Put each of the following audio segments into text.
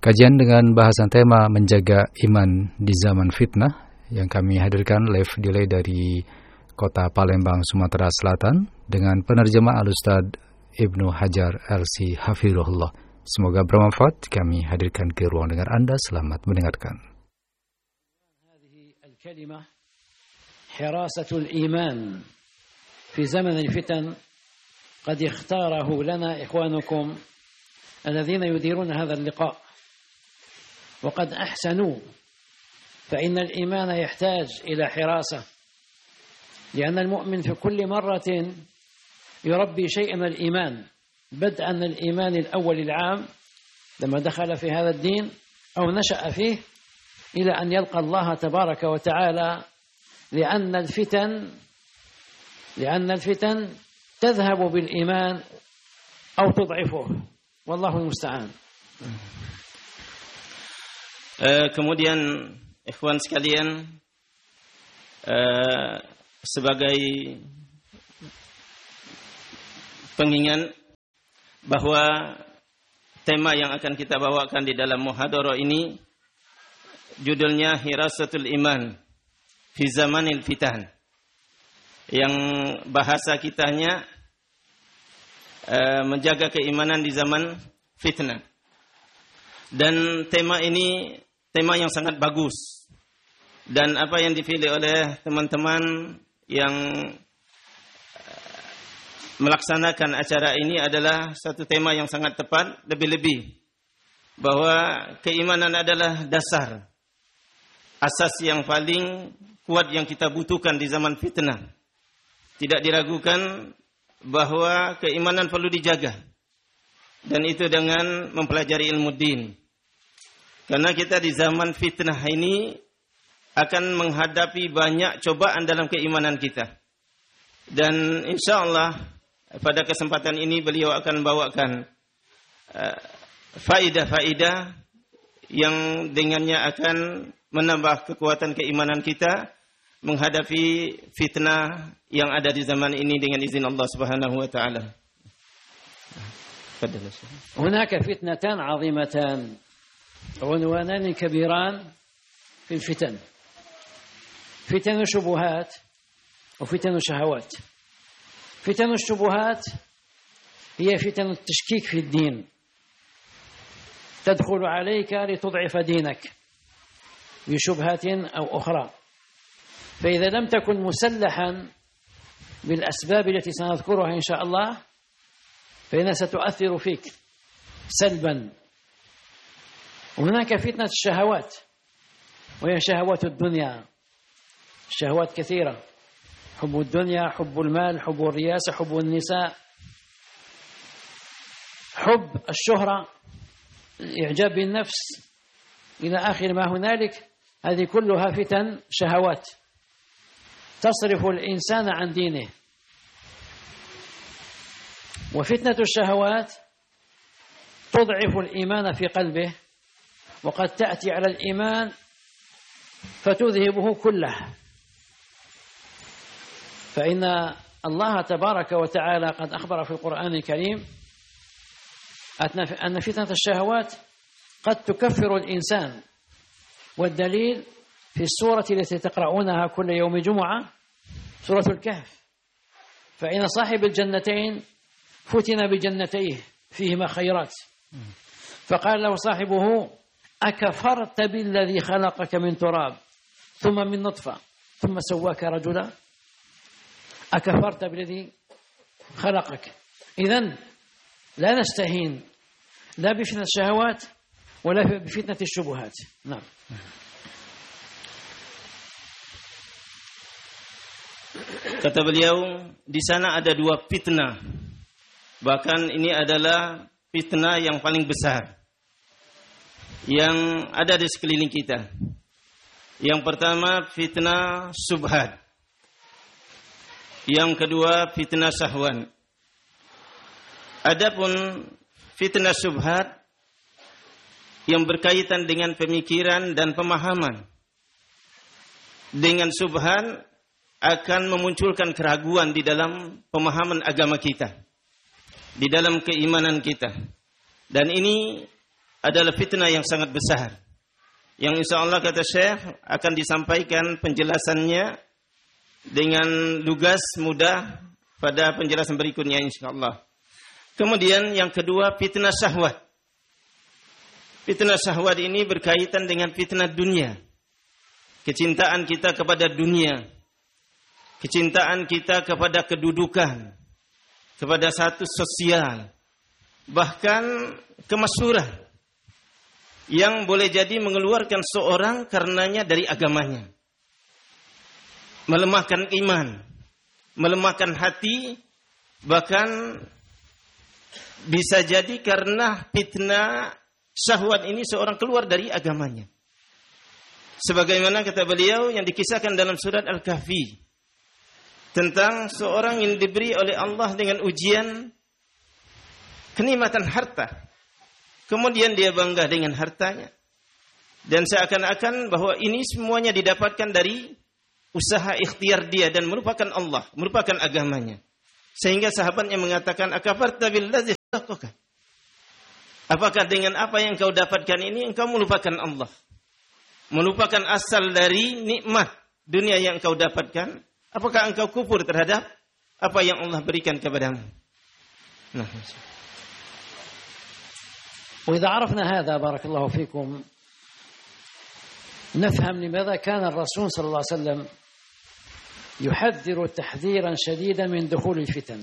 Kajian dengan bahasan tema menjaga iman di zaman fitnah yang kami hadirkan live delay dari kota Palembang, Sumatera Selatan dengan penerjemah Al-Ustaz Ibnu Hajar LC Hafirullah. Semoga bermanfaat. Kami hadirkan ke ruang dengar Anda. Selamat mendengarkan. Al-kalimah hirasatul iman fi zaman al-fitan qad ikhtarahu lana ikhwanukum الذين يديرون هذا اللقاء وقد أحسنوا فإن الإيمان يحتاج إلى حراسة لأن المؤمن في كل مرة يربي شيئا من الإيمان بدءا من الإيمان الأول العام لما دخل في هذا الدين أو نشأ فيه إلى أن يلقى الله تبارك وتعالى لأن الفتن تذهب بالإيمان أو تضعفه Wallahu musta'an. Kemudian ikhwan sekalian, sebagai pengingat bahwa tema yang akan kita bawakan di dalam muhadharah ini judulnya Hirasatul Iman fi Zamanil Fitan, yang bahasa kitanya menjaga keimanan di zaman fitnah. Dan tema ini tema yang sangat bagus. Dan apa yang dipilih oleh teman-teman yang melaksanakan acara ini adalah satu tema yang sangat tepat, lebih-lebih bahwa keimanan adalah dasar, asas yang paling kuat yang kita butuhkan di zaman fitnah. Tidak diragukan bahwa keimanan perlu dijaga, dan itu dengan mempelajari ilmu din. Karena kita di zaman fitnah ini akan menghadapi banyak cobaan dalam keimanan kita. Dan insyaallah pada kesempatan ini beliau akan membawakan faidah-faidah yang dengannya akan menambah kekuatan keimanan kita menghadapi fitnah yang ada di zaman ini dengan izin Allah Subhanahu wa taala. هناك فتنتان عظيمتان عنوانان كبيران في الفتن، فتن الشبهات وفتن الشهوات. فتن الشبهات هي فتن التشكيك في الدين، تدخل عليك لتضعف دينك بشبهة أو أخرى، فإذا لم تكن مسلحا بالأسباب التي سنذكرها إن شاء الله فإنها ستؤثر فيك سلبا. وهناك فتنة الشهوات وهي شهوات الدنيا، الشهوات كثيرة، حب الدنيا، حب المال، حب الرياسة، حب النساء، حب الشهرة، إعجاب بالنفس، إلى آخر ما هنالك. هذه كلها فتن شهوات تصرف الإنسان عن دينه. وفتنة الشهوات تضعف الإيمان في قلبه، وقد تأتي على الإيمان فتذهبه كله. فإن الله تبارك وتعالى قد أخبر في القرآن الكريم أن فتنة الشهوات قد تكفر الإنسان، والدليل في السورة التي تقرؤونها كل يوم جمعة، سورة الكهف، فإن صاحب الجنتين فتن بجنتيه فيهما خيرات، فقال له صاحبه أكفرت بالذي خلقك من تراب ثم من نطفة ثم سواك رجلا، أكفرت بالذي خلقك. إذن لا نستهين لا بفتنة الشهوات ولا بفتنة الشبهات. نعم. Kata beliau, di sana ada dua fitnah. Bahkan ini adalah fitnah yang paling besar yang ada di sekeliling kita. Yang pertama fitnah subhat. Yang kedua fitnah syahwan. Adapun fitnah subhat yang berkaitan dengan pemikiran dan pemahaman. Dengan subhat akan memunculkan keraguan di dalam pemahaman agama kita, di dalam keimanan kita. Dan ini adalah fitnah yang sangat besar. Yang insyaallah kata Syekh akan disampaikan penjelasannya dengan lugas, mudah pada penjelasan berikutnya insyaallah. Kemudian yang kedua, fitnah syahwat. Fitnah syahwat ini berkaitan dengan fitnah dunia. Kecintaan kita kepada dunia. Kecintaan kita kepada kedudukan. Kepada status sosial. Bahkan kemasyhuran. Yang boleh jadi mengeluarkan seorang karenanya dari agamanya. Melemahkan iman. Melemahkan hati. Bahkan bisa jadi karena fitnah syahwat ini seorang keluar dari agamanya. Sebagaimana kata beliau yang dikisahkan dalam surat Al-Kahfi tentang seorang yang diberi oleh Allah dengan ujian kenikmatan harta. Kemudian dia bangga dengan hartanya. Dan seakan-akan bahwa ini semuanya didapatkan dari usaha ikhtiar dia dan merupakan Allah, merupakan agamanya. Sehingga sahabatnya mengatakan, akafarta billazi khalaqaka. Apakah dengan apa yang kau dapatkan ini engkau melupakan Allah? Melupakan asal dari nikmat dunia yang engkau dapatkan? Apakah engkau kufur terhadap apa yang Allah berikan kepadamu? Nah, وإذا عرفنا هذا بارك الله فيكم نفهم لماذا كان الرسول صلى الله عليه وسلم يحذر تحذيرا شديدا من دخول الفتن.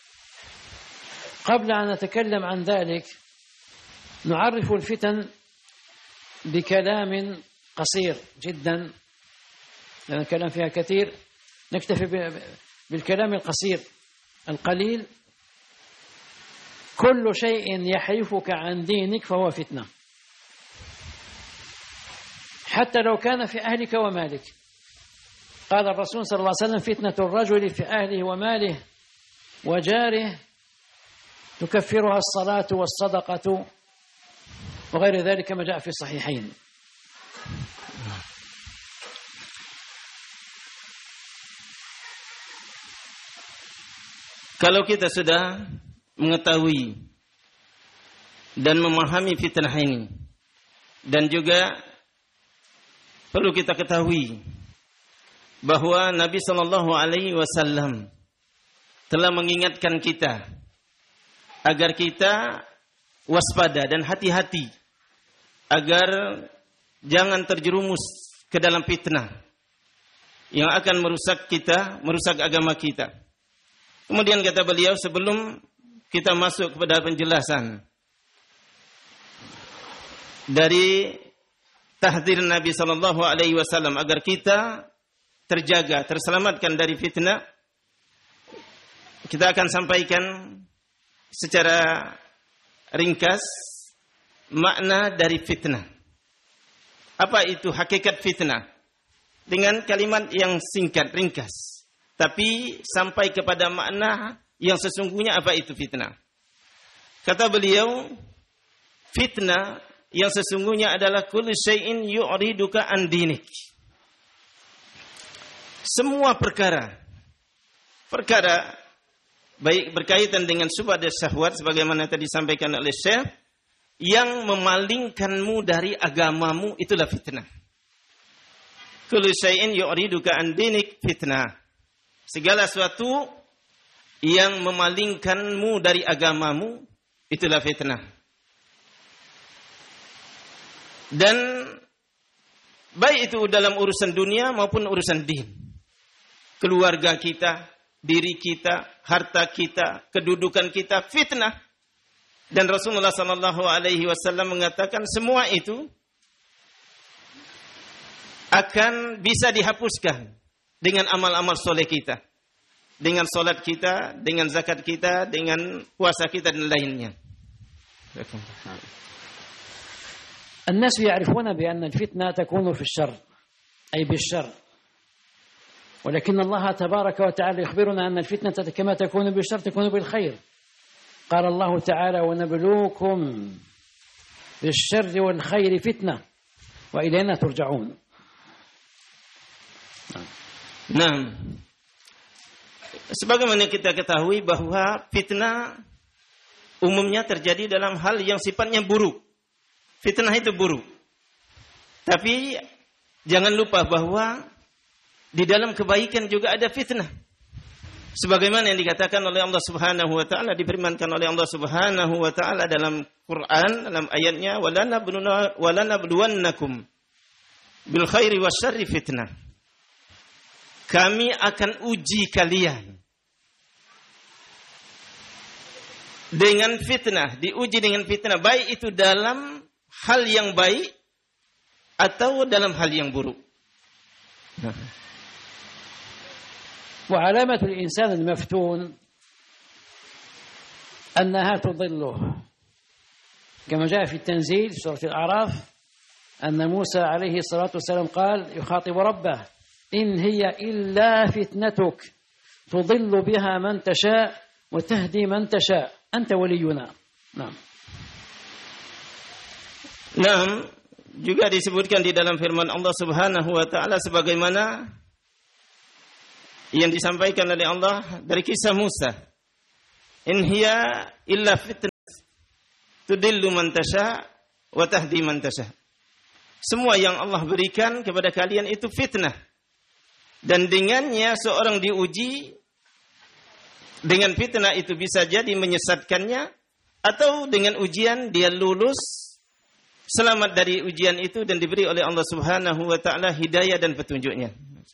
قبل أن نتكلم عن ذلك نعرف الفتن بكلام قصير جدا لأن الكلام فيها كثير نكتفي بالكلام القصير القليل. كل شيء يحرفك عن دينك فهو فتنة حتى لو كان في أهلك ومالك. قال الرسول صلى الله عليه وسلم فتنة الرجل في أهله وماله وجاره تكفرها الصلاة والصدقة وغير ذلك ما جاء في الصحيحين. Kalau kita sudah mengetahui dan memahami fitnah ini, dan juga perlu kita ketahui bahwa Nabi sallallahu alaihi wasallam telah mengingatkan kita agar kita waspada dan hati-hati agar jangan terjerumus ke dalam fitnah yang akan merusak kita, merusak agama kita. Kemudian kata beliau sebelum kita masuk kepada penjelasan dari tahdzir Nabi sallallahu alaihi wasallam agar kita terjaga, terselamatkan dari fitnah, kita akan sampaikan secara ringkas makna dari fitnah. Apa itu hakikat fitnah? Dengan kalimat yang singkat, ringkas. Tapi sampai kepada makna yang sesungguhnya apa itu fitnah. Kata beliau, fitnah yang sesungguhnya adalah kullu syai'in yu'riduka an dinik. Semua perkara baik berkaitan dengan syubhat dan syahwat sebagaimana tadi disampaikan oleh Syekh, yang memalingkanmu dari agamamu itulah fitnah. Kullu syai'in yu'riduka an dinik fitnah. Segala sesuatu yang memalingkanmu dari agamamu itulah fitnah. Dan baik itu dalam urusan dunia maupun urusan din. Keluarga kita, diri kita, harta kita, kedudukan kita fitnah. Dan Rasulullah sallallahu alaihi wasallam mengatakan semua itu akan bisa dihapuskan dengan amal-amal soleh kita. Dengan salat kita, dengan zakat kita, dengan puasa kita dan lainnya. الناس يعرفون بأن الفتنة تكون في الشر أي بالشر ولكن الله تبارك وتعالى يخبرنا أن الفتنة كما تكون بالشر تكون بالخير. قال الله تعالى ونبلوكم بالشر والخير فتنة وإلينا ترجعون. Nah, sebagaimana kita ketahui bahwa fitnah umumnya terjadi dalam hal yang sifatnya buruk. fitnah itu buruk. Tapi jangan lupa bahwa di dalam kebaikan juga ada fitnah. Sebagaimana yang dikatakan oleh Allah Subhanahu wa taala, difirmankan oleh Allah Subhanahu wa taala dalam Quran, dalam ayatnya, walanabluwannakum bil khairi wasyarri fitnah. Kami akan uji kalian dengan fitnah, diuji dengan fitnah, baik itu dalam hal yang baik atau dalam hal yang buruk. وعلامة الإنسان المفتون أنها تضله كما جاء في التنزيل في سورة الأعراف أن موسى عليه الصلاة والسلام قال يخاطب ربه إن هي إلا فتنتك تضل بها من تشاء وتهدي من تشاء أنت ولينا. Naam, juga disebutkan di dalam firman Allah Subhanahu wa taala sebagaimana yang disampaikan oleh Allah dari kisah Musa. In hiya illa fitnah tudillu man tasha wa tahdi man tasha. Semua yang Allah berikan kepada kalian itu fitnah. Dan dengannya seorang diuji, dengan fitnah itu bisa jadi menyesatkannya, atau dengan ujian dia lulus, selamat dari ujian itu dan diberi oleh Allah Subhanahu wa taala hidayah dan petunjuknya.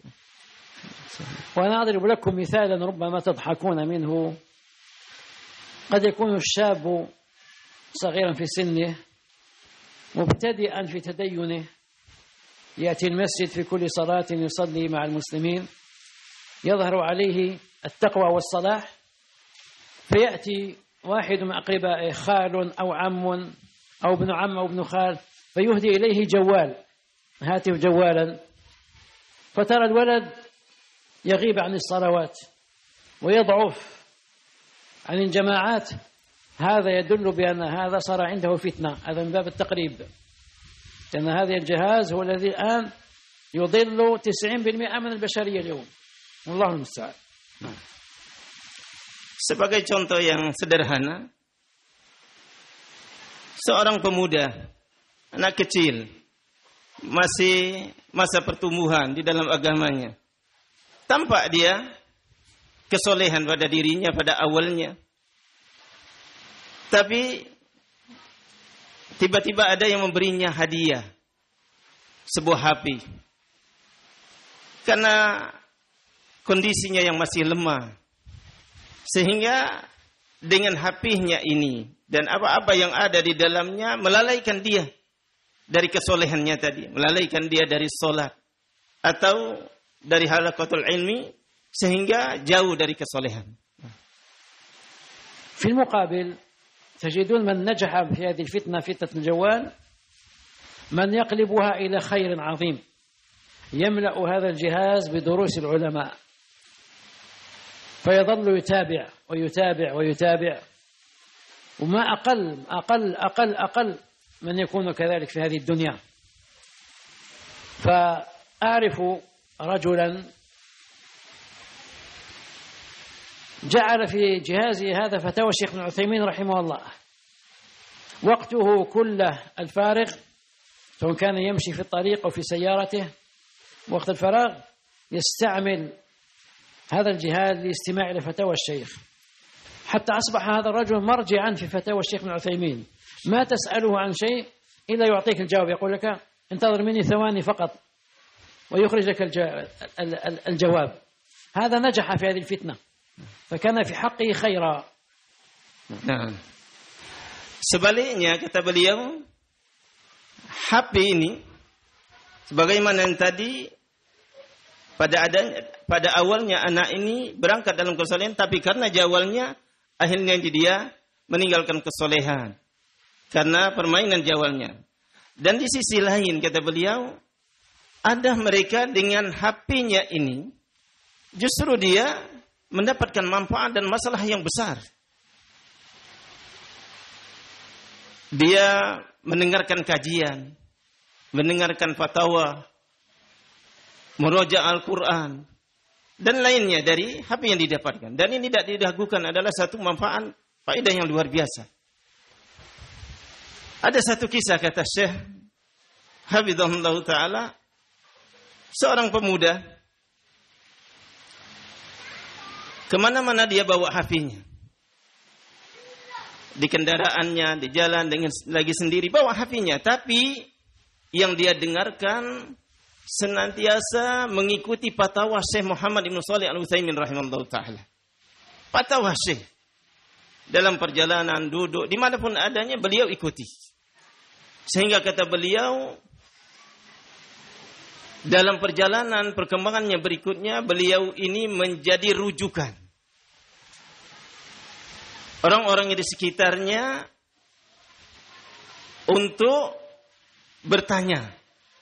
وأنا أضرب لكم مثالا ربما تضحكون منه. قد يكون الشاب صغيرا في سنه مبتدئا في تدينه، يأتي المسجد في كل صلاة يصلي مع المسلمين، يظهر عليه التقوى والصلاح، فيأتي واحد من أقربائه خال أو عم أو ابن عم أو ابن خال فيهدي إليه جوال، هاتف جوالا، فترى الولد يغيب عن الصلوات ويضعف عن الجماعات. هذا يدل بأن هذا صار عنده فتنة. هذا من باب التقريب، لأن هذا الجهاز هو الذي الآن يضل 90% من البشرية اليوم. والله المستعان. Sebagai contoh yang sederhana, seorang pemuda, anak kecil, masih masa pertumbuhan di dalam agamanya, tampak dia kesolehan pada dirinya pada awalnya. Tapi tiba-tiba ada yang memberinya hadiah, sebuah HP. Karena kondisinya yang masih lemah. Sehingga dengan HP-nya ini dan apa-apa yang ada di dalamnya melalaikan dia dari kesolehannya tadi, melalaikan dia dari sholat atau dari halaqatul ilmi sehingga jauh dari kesolehan. في المقابل تجدون من نجح في هذه الفتنة، فتنة الجوال، من يقلبها إلى خير عظيم، يملأ هذا الجهاز بدروس العلماء، فيظل يتابع ويتابع ويتابع، وما أقل من يكون كذلك في هذه الدنيا. فأعرف رجلا جعل في جهازه هذا فتاوى الشيخ ابن عثيمين رحمه الله، وقته كله الفارغ، سواء كان يمشي في الطريق أو في سيارته، وقت الفراغ يستعمل هذا الجهاز لاستماع إلى فتاوى الشيخ، حتى أصبح هذا الرجل مرجعا في فتاوى الشيخ ابن عثيمين. ما تسأله عن شيء إلا يعطيك الجواب، يقول لك انتظر مني ثواني فقط ويخرج لك الجواب. هذا نجح في هذه الفتنة، فكان في حقه خيرا. Nah, sebaliknya kata beliau, HP ini sebagaimana yang tadi pada awalnya anak ini berangkat dalam kesolehan, tapi karena jawalnya akhirnya dia meninggalkan kesolehan karena permainan jawalnya. Dan di sisi lain kata beliau, ada mereka dengan HP-nya ini justru dia mendapatkan manfaat dan masalah yang besar. Dia mendengarkan kajian, mendengarkan fatwa, murojaah Al-Quran, dan lainnya dari HP yang didapatkan. Dan ini tidak diragukan adalah satu manfaat, faedah yang luar biasa. Ada satu kisah kata Syekh Hafizahullah Ta'ala, seorang pemuda kemana-mana dia bawa HP-nya, di kendaraannya, di jalan, dengan lagi sendiri bawa HP-nya, tapi yang dia dengarkan senantiasa mengikuti fatwa Syekh Muhammad Ibn Shalih Al-Utsaimin rahimahullah ta'ala. Fatwa Syekh dalam perjalanan, duduk, dimanapun adanya beliau ikuti. Sehingga kata beliau, dalam perjalanan perkembangannya berikutnya, beliau ini menjadi rujukan. Orang-orang di sekitarnya untuk bertanya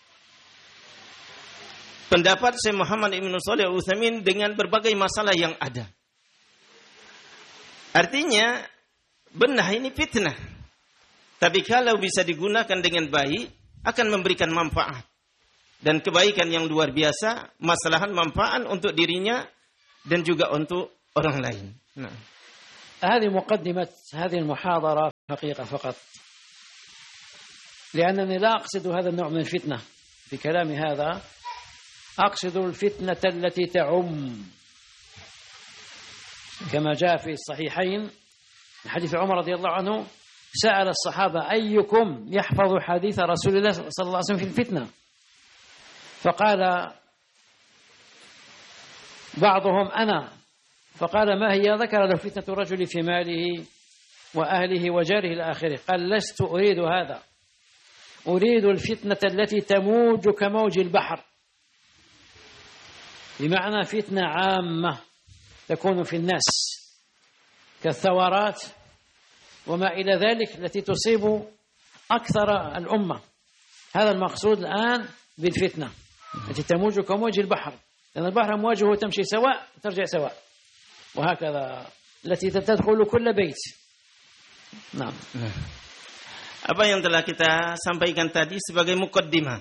pendapat Syekh Muhammad Ibn Shalih Al-Utsaimin dengan berbagai masalah yang ada. Artinya, benar ini fitnah. Tapi kalau bisa digunakan dengan baik, akan memberikan manfaat. Dan kebaikan yang luar biasa, masalahan manfaat untuk dirinya dan juga untuk orang lain. Nah. هذه مقدمة هذه المحاضرة حقيقة فقط، لأنني لا أقصد هذا النوع من الفتنة بكلامي هذا، أقصد الفتنة التي تعم كما جاء في الصحيحين من حديث عمر رضي الله عنه، سأل الصحابة أيكم يحفظ حديث رسول الله صلى الله عليه وسلم في الفتنة، فقال بعضهم أنا، فقال ما هي؟ ذكر له فتنة الرجل في ماله وأهله وجاره إلى آخره، قال لست أريد هذا، أريد الفتنة التي تموج كموج البحر، بمعنى فتنة عامة تكون في الناس كالثورات وما إلى ذلك التي تصيب أكثر الأمة. هذا المقصود الآن بالفتنة التي تموج كموج البحر، لأن البحر أمواجه تمشي سواء ترجع سواء، وهكذا التي تدخل كل بيت. نعم. Apa yang telah kita sampaikan tadi sebagai mukaddimah.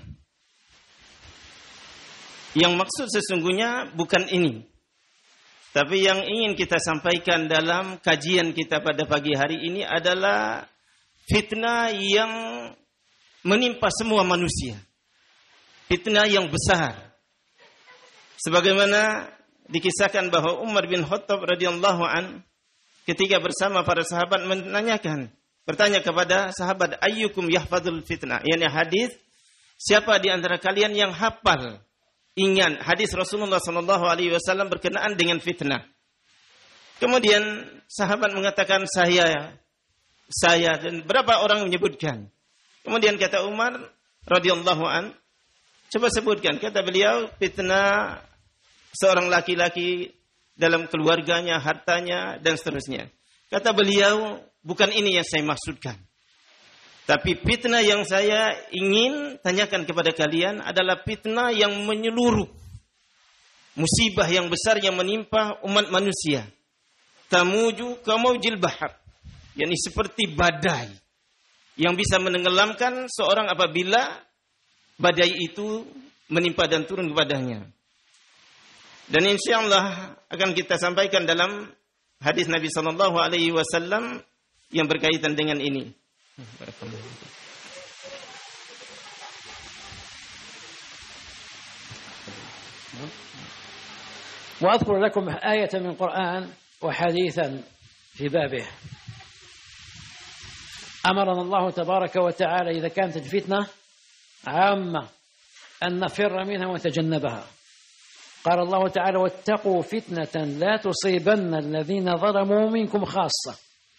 Yang maksud sesungguhnya bukan ini. Tapi yang ingin kita sampaikan dalam kajian kita pada pagi hari ini adalah fitnah yang menimpa semua manusia. Fitnah yang besar. Sebagaimana dikisahkan bahwa Umar bin Khattab radhiyallahu an ketika bersama para sahabat bertanya kepada sahabat, ayyukum yahfadzul fitnah, yakni hadis, siapa di antara kalian yang hafal, ingat hadis Rasulullah sallallahu alaihi wasallam berkenaan dengan fitnah. Kemudian sahabat mengatakan saya dan berapa orang menyebutkan. Kemudian kata Umar radhiyallahu an, coba sebutkan. Kata beliau, fitnah seorang laki-laki dalam keluarganya, hartanya, dan seterusnya. Kata beliau, bukan ini yang saya maksudkan. Tapi fitnah yang saya ingin tanyakan kepada kalian adalah fitnah yang menyeluruh. Musibah yang besar yang menimpa umat manusia. Tamuju kamaujil bahar. yakni seperti badai yang bisa menenggelamkan seorang apabila badai itu menimpa dan turun kepadanya. Dan insyaallah akan kita sampaikan dalam hadis Nabi sallallahu alaihi wasallam yang berkaitan dengan ini. وأذكر لكم آية من القرآن وحديثا في بابه. أمرنا الله تبارك وتعالى إذا كانت الفتنة عامة أن نفر منها ونتجنبها. قال الله تعالى واتقوا فتنة لا تصيبن الذين ظلموا منكم خاصة.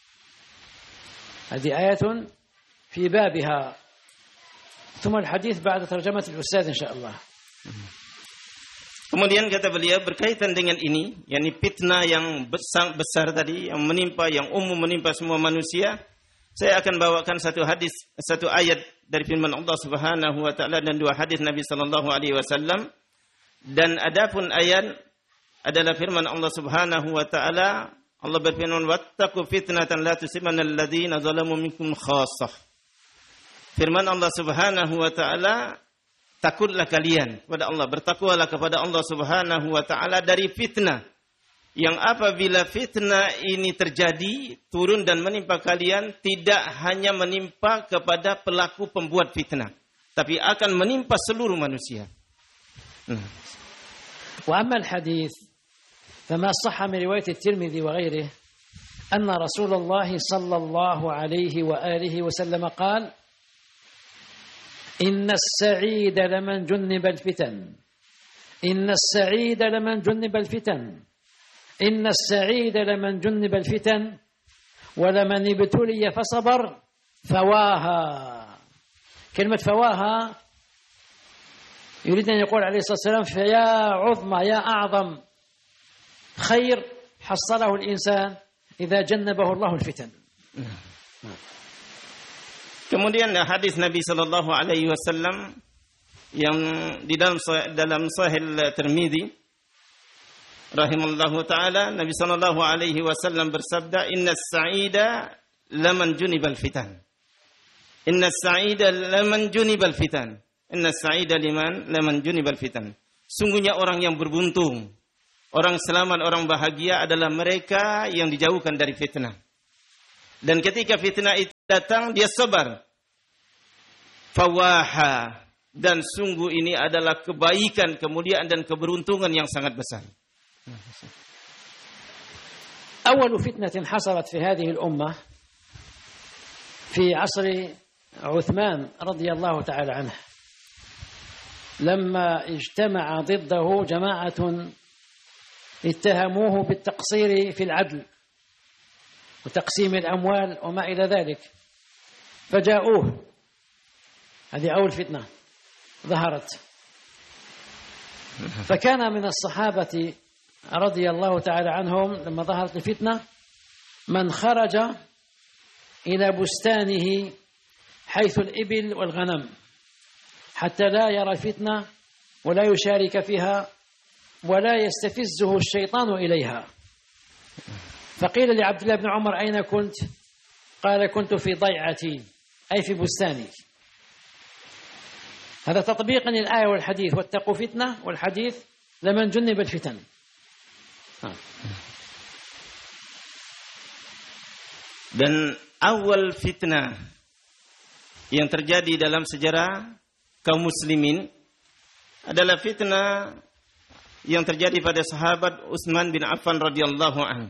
هذه آية في بابها ثم الحديث بعد ترجمة الأستاذ إن شاء الله. Kemudian kata beliau berkaitan dengan ini, yakni fitnah yang besar tadi, yang menimpa, yang umum menimpa semua manusia. Saya akan bawakan satu hadis, satu ayat dari firman Allah Subhanahu wa taala dan dua hadis Nabi sallallahu alaihi wasallam. Dan adapun ayat adalah firman Allah Subhanahu wa taala, Allah berfirman, "Wattaqu fitnatan la tusibanna alladziina zalamu minkum khassah." Firman Allah Subhanahu wa taala, takutlah kalian kepada Allah, bertakwalah kepada Allah Subhanahu wa taala dari fitnah yang apabila fitnah ini terjadi, turun dan menimpa kalian, tidak hanya menimpa kepada pelaku pembuat fitnah, tapi akan menimpa seluruh manusia. وأما الحديث فما صح من رواية الترمذي وغيره أن رسول الله صلى الله عليه وآله وسلم قال: إن السعيد لمن جنب الفتن، إن السعيد لمن جنب الفتن، إن السعيد لمن جنب الفتن، ولمن ابتلي فصبر فواها. كلمة فواها يريد أن يقول عليه الصلاة والسلام: فيا عظمى، يا أعظم خير حصله الإنسان إذا جنبه الله الفتن. Kemudian hadis Nabi sallallahu alaihi wasallam yang di dalam Sahih Tirmizi rahimallahu taala, Nabi sallallahu alaihi wasallam bersabda, "Innas sa'ida laman junibal fitan." Innas sa'ida laman junibal fitan. Innas sa'ida laman junibal fitan. Sungguhnya orang yang beruntung, orang selamat, orang bahagia adalah mereka yang dijauhkan dari fitnah. Dan ketika fitnah itu datang, dia sabar. Fawaha, dan sungguh ini adalah kebaikan, kemuliaan dan keberuntungan yang sangat besar. أول فتنة حصلت في هذه الأمة في عصر عثمان رضي الله تعالى عنه، لما اجتمع ضده جماعة اتهموه بالتقصير في العدل وتقسيم الأموال وما إلى ذلك، فجاءوه. هذه أول فتنة ظهرت. فكان من الصحابة رضي الله تعالى عنهم لما ظهرت الفتنة من خرج إلى بستانه حيث الإبل والغنم حتى لا يرى الفتنة ولا يشارك فيها ولا يستفزه الشيطان إليها. فقيل لعبد الله بن عمر: أين كنت؟ قال: كنت في ضيعتي، أي في بستاني. هذا تطبيقا للآية والحديث: واتقوا فتنة، والحديث لمن جنب الفتن. Dan awal fitnah yang terjadi dalam sejarah kaum muslimin adalah fitnah yang terjadi pada sahabat Utsman bin Affan radhiyallahu anhu,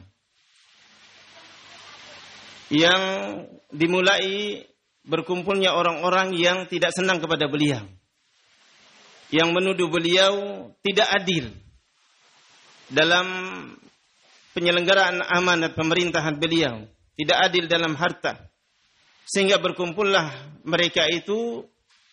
yang dimulai berkumpulnya orang-orang yang tidak senang kepada beliau, yang menuduh beliau tidak adil dalam penyelenggaraan amanat pemerintahan beliau, tidak adil dalam harta, sehingga berkumpullah mereka itu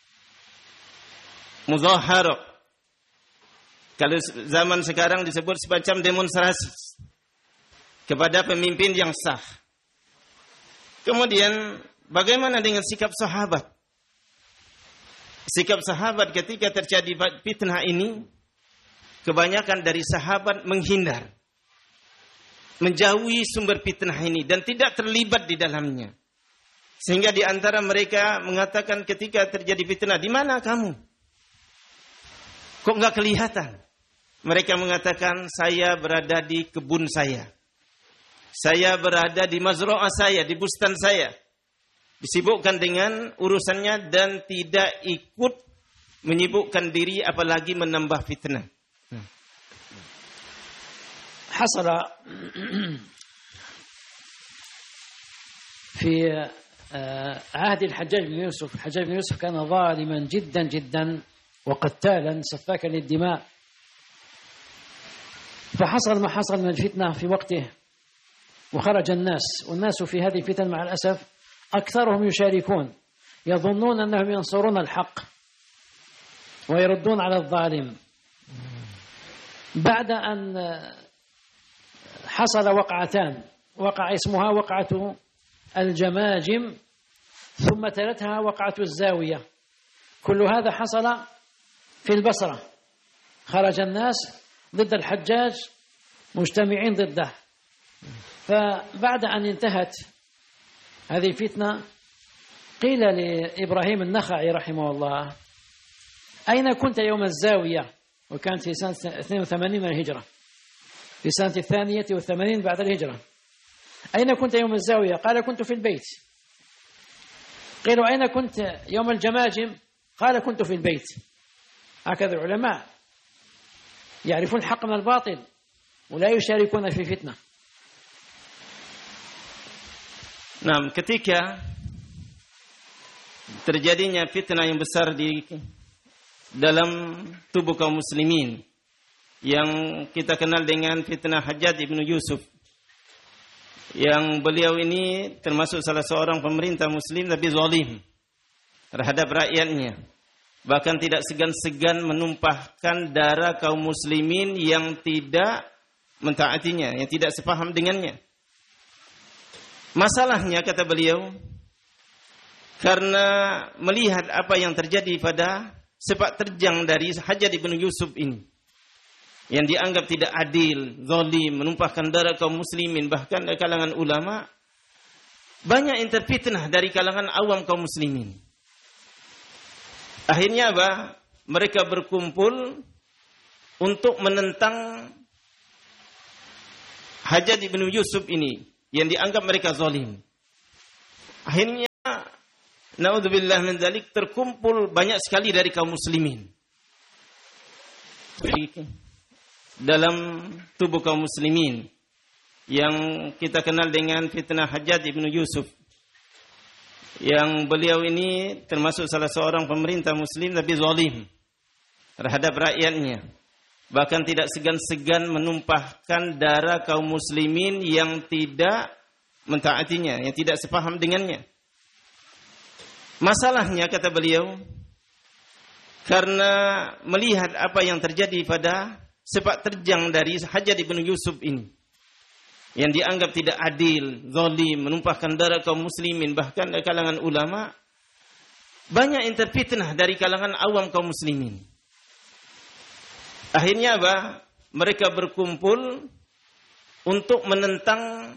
muzaharah. Kalau zaman sekarang disebut semacam demonstrasi kepada pemimpin yang sah. Kemudian bagaimana dengan sikap sahabat? Sikap sahabat ketika terjadi fitnah ini, kebanyakan dari sahabat menghindar, menjauhi sumber fitnah ini dan tidak terlibat di dalamnya. Sehingga di antara mereka mengatakan ketika terjadi fitnah, "Di mana kamu? Kok enggak kelihatan?" Mereka mengatakan, "Saya berada di kebun saya. Saya berada di mazra'ah saya, di bustan saya." Disibukkan dengan urusannya dan tidak ikut menyibukkan diri apalagi menambah fitnah. حصل في عهد الحجاج بن يوسف. الحجاج بن يوسف كان ظالما جدا جدا وقتالا سفاكا للدماء، فحصل ما حصل من الفتنة في وقته، وخرج الناس، والناس في هذه الفتن مع الأسف أكثرهم يشاركون، يظنون أنهم ينصرون الحق ويردون على الظالم. بعد أن حصل وقعتان، وقع اسمها وقعة الجماجم، ثم تلتها وقعة الزاوية. كل هذا حصل في البصرة، خرج الناس ضد الحجاج مجتمعين ضده. فبعد أن انتهت هذه الفتنة قيل لإبراهيم النخعي رحمه الله: أين كنت يوم الزاوية؟ وكانت في سنة 82 من الهجرة. في سنة 82 بعد الهجرة. أين كنت يوم الزاوية؟ قال كنت في البيت. قيل أين كنت يوم الجماجم؟ قال كنت في البيت. هكذا العلماء يعرفون الحق من الباطل ولا يشاركون في فتنة. Nah, ketika terjadinya fitnah yang besar di dalam tubuh kaum muslimin yang kita kenal dengan fitnah Hajjaj ibnu Yusuf, yang beliau ini termasuk salah seorang pemerintah muslim tapi zalim terhadap rakyatnya, bahkan tidak segan-segan menumpahkan darah kaum muslimin yang tidak mentaatinya, yang tidak sepaham dengannya. Masalahnya, kata beliau, karena melihat apa yang terjadi pada sepak terjang dari Hajjaj ibnu Yusuf ini, yang dianggap tidak adil, zalim, menumpahkan darah kaum muslimin, bahkan dari kalangan ulama, banyak yang terfitnah dari kalangan awam kaum muslimin. Akhirnya apa? Mereka berkumpul untuk menentang Hajjaj ibnu Yusuf ini, yang dianggap mereka zalim. Akhirnya, naudzubillah min dzalik, terkumpul banyak sekali dari kaum muslimin dalam tubuh kaum muslimin yang kita kenal dengan fitnah Hajjaj ibnu Yusuf, yang beliau ini termasuk salah seorang pemerintah muslim tapi zalim terhadap rakyatnya, bahkan tidak segan-segan menumpahkan darah kaum muslimin yang tidak mentaatinya, yang tidak sepaham dengannya. Masalahnya, kata beliau, karena melihat apa yang terjadi pada sepak terjang dari Hajjaj ibnu Yusuf ini, yang dianggap tidak adil, zalim, menumpahkan darah kaum muslimin, bahkan dari kalangan ulama, banyak yang terfitnah dari kalangan awam kaum muslimin. Akhirnya apa? Mereka berkumpul untuk menentang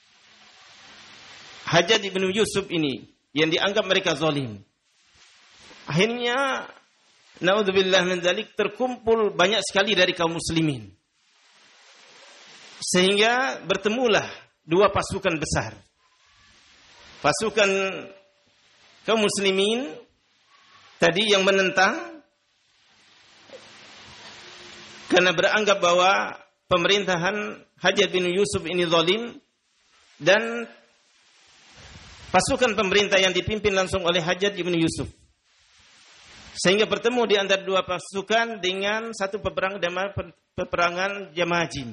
Hajjaj ibnu Yusuf ini, yang dianggap mereka zalim. Akhirnya, naudzubillah min dzalik, terkumpul banyak sekali dari kaum muslimin. Sehingga bertemulah dua pasukan besar. Pasukan kaum muslimin tadi yang menentang, karena beranggap bahwa pemerintahan Hajjaj bin Yusuf ini zalim, dan pasukan pemerintah yang dipimpin langsung oleh Hajjaj bin Yusuf. Sehingga bertemu di antara dua pasukan dengan satu peperangan Jamajim.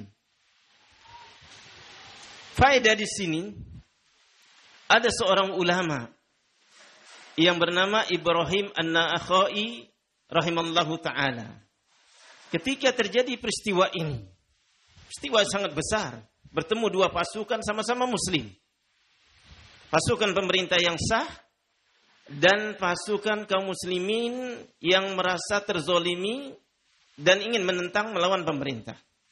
Faedah di sini, ada seorang ulama yang bernama Ibrahim An-Nakhai rahimallahu ta'ala. Ketika terjadi peristiwa ini, peristiwa sangat besar, bertemu dua pasukan sama-sama muslim. Pasukan pemerintah yang sah dan pasukan kaum muslimin yang merasa terzolimi dan ingin menentang melawan pemerintah.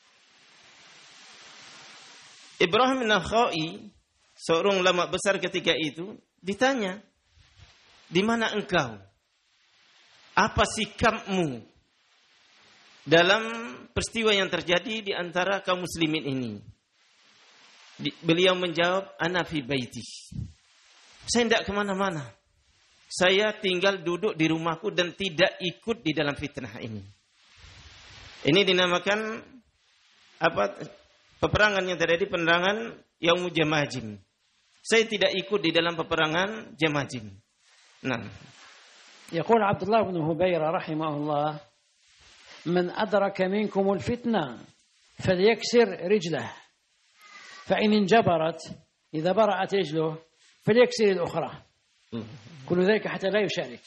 Ibrahim An-Nakhai, seorang ulama besar ketika itu, ditanya, "Di mana engkau? Apa sikapmu dalam peristiwa yang terjadi di antara kaum muslimin ini?" Beliau menjawab, "Ana fi baiti." Saya tidak kemana-mana. Saya tinggal duduk di rumahku dan tidak ikut di dalam fitnah ini. Ini dinamakan peperangan yang terjadi, peperangan Yaumul Jamajim. Saya tidak ikut di dalam peperangan Jamajim. Nah, يقول عبد الله بن هبيرة رحمه الله: من أدرك منكم الفتنة فليكسر رجله فإن انجبرت إذا برأت رجله فليكسر الأخرى كل ذلك حتى لا يشارك.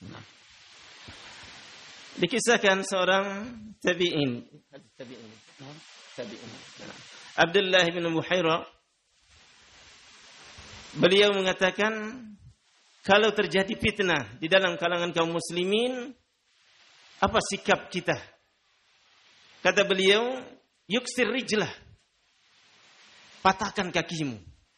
Dikisahkan seorang tabi'in, Abdullah bin Buhairah, beliau mengatakan, kalau terjadi fitnah di dalam kalangan kaum muslimin, apa sikap kita? Kata beliau, yuksir rijlah, patahkan kakimu.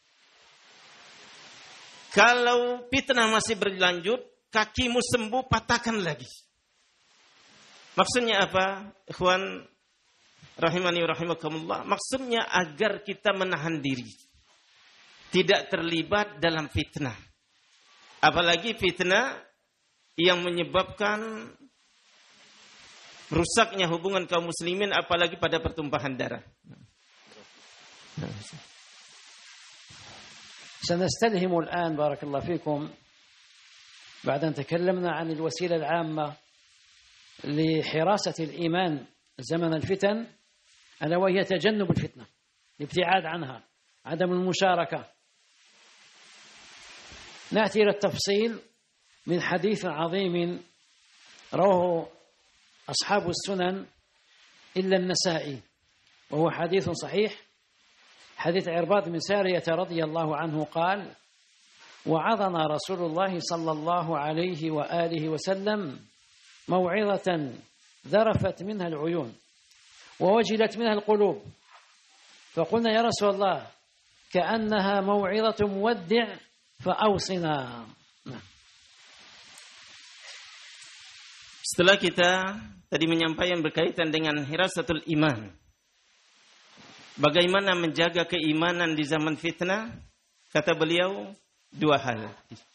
Kalau fitnah masih berlanjut, kakimu sembuh, patahkan lagi. Maksudnya apa? Ikhwan, rahimani wa rahimakumullah, maksudnya agar kita menahan diri, tidak terlibat dalam fitnah. Apalagi fitnah yang menyebabkan rusaknya hubungan kaum muslimin, apalagi pada pertumpahan darah. سنستلهم الآن بارك الله فيكم بعد أن تكلمنا عن الوسيلة العامة لحراسة الإيمان زمن الفتن، ألا وهي تجنب الفتنة، الابتعاد عنها، عدم المشاركة. نأتي إلى التفصيل من حديث عظيم رواه أصحاب السنن إلا النسائي، وهو حديث صحيح، حديث عرباض بن سارية رضي الله عنه قال: وعظنا رسول الله صلى الله عليه وآله وسلم موعظة ذرفت منها العيون ووجلت منها القلوب، فقلنا يا رسول الله كأنها موعظة مودع فأوصنا. Setelah kita tadi menyampaikan berkaitan dengan hirasatul iman, bagaimana menjaga keimanan di zaman fitnah, kata beliau dua hal.